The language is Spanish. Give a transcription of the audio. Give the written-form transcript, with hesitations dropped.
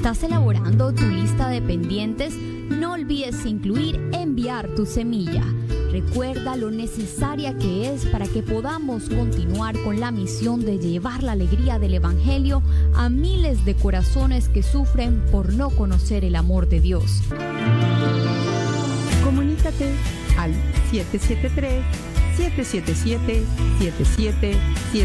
¿Estás elaborando tu lista de pendientes? No olvides incluir enviar tu semilla. Recuerda lo necesaria que es para que podamos continuar con la misión de llevar la alegría del Evangelio a miles de corazones que sufren por no conocer el amor de Dios. Comunícate al 773-777-7777